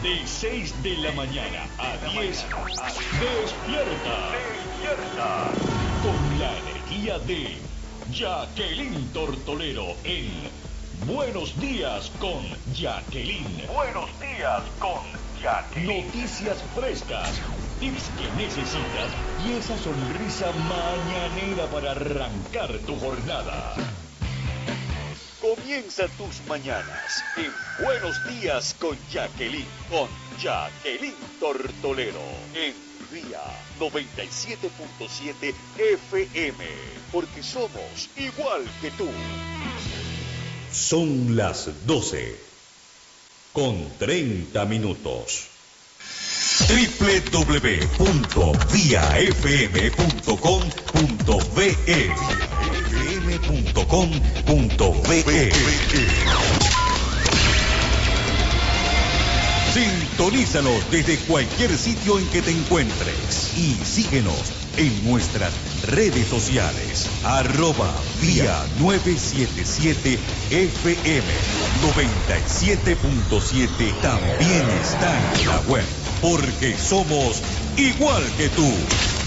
De 6 de la mañana a 10, despierta. Despierta. Con la energía de Jacqueline Tortolero en Buenos Días con Jacqueline. Buenos Días con Jacqueline. Noticias frescas, tips que necesitas y esa sonrisa mañanera para arrancar tu jornada. Comienza tus mañanas en Buenos Días con Jacqueline Tortolero en Vía 97.7 FM, porque somos igual que tú. Son las 12 con 30 minutos. www.viafm.com.be fm.com.be. Sintonízanos desde cualquier sitio en que te encuentres y síguenos en nuestras redes sociales. @vía 977 FM 97.7 también está en la web, porque somos igual que tú.